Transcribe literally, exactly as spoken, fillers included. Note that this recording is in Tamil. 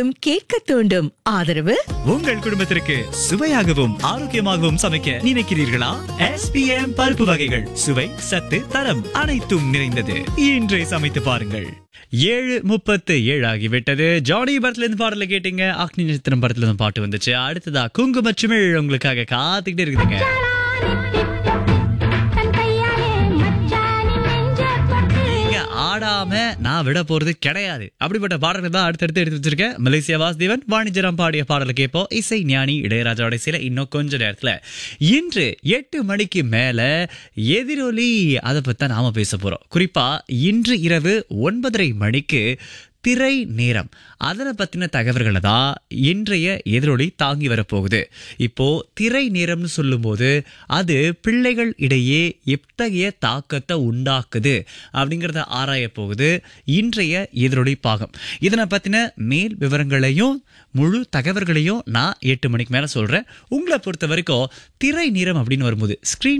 மீண்டும் கேட்க தூண்டும். ஆதரவு உங்கள் குடும்பத்திற்கு சுவையாகவும் ஆரோக்கியமாகவும் சமைக்க நினைக்கிறீர்களா? எஸ் பி எம் பருப்பு வகைகள் சுவை சத்து தரம் அனைத்தும் நிறைந்தது. இன்றே சமைத்து பாருங்கள். ஏழு முப்பத்து ஏழு ஆகிவிட்டது. ஜானி படத்துல இருந்து பாடல கேட்டீங்க. அக்னி நட்சத்திரம் படத்துல இருந்து பாட்டு வந்துச்சு. அடுத்ததா குங்குமச்சிமிழ் உங்களுக்காக காத்துக்கிட்டே இருக்குதுங்க. ஆடாம நான் விட போறது கிடையாது. அப்படிப்பட்ட பாடல்கள் தான் அடுத்தடுத்து எடுத்து வச்சிருக்கேன். மலேசியா வாசுதேவன் வாணிஜராம் பாடிய பாடலை கேட்போம். இசை ஞானி இளையராஜாவோட சில இன்னும் கொஞ்ச நேரத்துல. இன்று எட்டு மணிக்கு மேல எதிரொலி அதை பத்தி நாம பேச போறோம். குறிப்பா இன்று இரவு ஒன்பதரை மணிக்கு திரை நேரம் அதனை பத்தின தகவல்களை தான் இன்றைய எதிரொலி தாங்கி வரப்போகுது. இப்போ திரை நேரம்னு சொல்லும் போது அது பிள்ளைகள் இடையே எத்தகைய தாக்கத்தை உண்டாக்குது அப்படிங்கறத ஆராய போகுது இன்றைய எதிரொலி பாகம். இதனை பத்தின மேல் விவரங்களையும் முழு தகவல்களையும் நான் எட்டு மணிக்கு மேல சொல்றேன். உங்களை பொறுத்த வரைக்கும் திரை நேரம் அப்படின்னு வரும்போது ஸ்கிரீன்